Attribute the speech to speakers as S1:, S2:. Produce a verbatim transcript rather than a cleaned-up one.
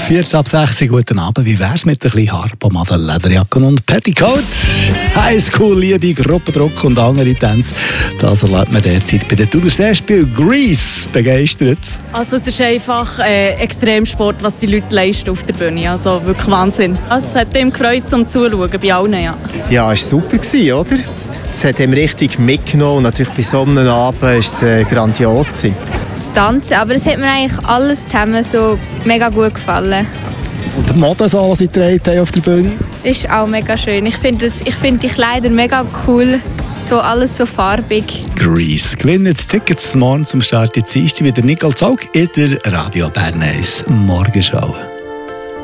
S1: vierzehn ab sechs, guten Abend. Wie wär's mit ein bisschen Haarpomade, Lederjacken und Petticoat? Highschool-Liebe, Gruppendruck und andere Tänze. Das erlebt man derzeit bei den Thunerseespielen. Grease begeistert.
S2: Also es ist einfach äh, Extremsport, was die Leute leisten auf der Bühne. Also wirklich Wahnsinn. Also es hat ihm gefreut zum Zuschauen, bei allen, ja.
S3: Ja, es war super, oder? Es hat ihm richtig mitgenommen und natürlich bei so einem Abend war es äh, grandios gewesen.
S4: Das Tanzen, aber es hat mir eigentlich alles zusammen so mega gut gefallen.
S1: Und die Mode, so, die sie getragen haben auf der Bühne?
S4: Ist auch mega schön. Ich finde find die Kleider mega cool. So alles so farbig.
S1: Grease gewinnt Tickets morgen zum Start. Jetzt ist wieder Nicole Zaug in der Radio Bern eins Morgenschau.